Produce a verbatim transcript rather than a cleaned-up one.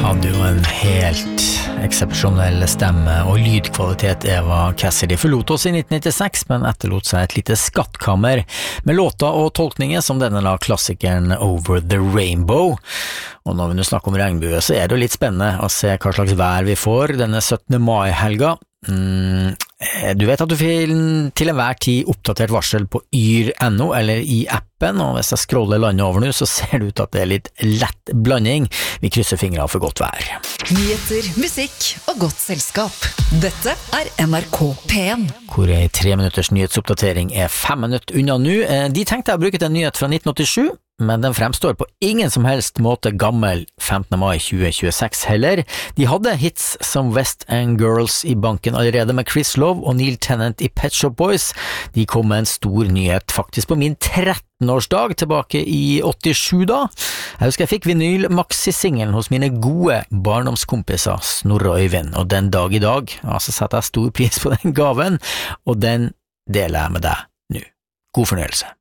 Hadde jo en helt eksepsjonell stemme og lydkvalitet. Eva Cassidy forlot oss i nitten nittiseks, men etterlot seg et lite skattkammer med låter og tolkninger som denne da klassikeren Over the Rainbow. Og når vi nå snakker om regnbue, så er det jo litt spennende å se hva slags vær vi får denne syttende mai-helga. Mm, du vet at du får til enhver tid oppdatert varsel på yr punktum no eller i appen, og hvis jeg scroller landet over nå, så ser det ut at det er litt lett blanding. Vi krysser fingrene for godt vær. Nyheter, musikk og godt selskap. Dette er N R K P en. Hvor ei tre minutters nyhetsoppdatering er fem minutter unna nå. De tenkte jeg å bruke til en nyhet fra nitten åttisju, men den fremstår på ingen som helst måte gammel femtende mai tjue tjueseks heller. De hadde hits som West End Girls i banken allerede med Chris Love og Neil Tennant i Pet Shop Boys. De kom med en stor nyhet faktisk på min trettenårsdag tilbake i åttisju da. Jeg husker jeg fikk vinyl maxi-singelen hos mine gode barndomskompiser Snorre og Øyvind, og den dag i dag, altså setter jeg stor pris på den gaven, og den deler jeg med deg nå. God fornøyelse.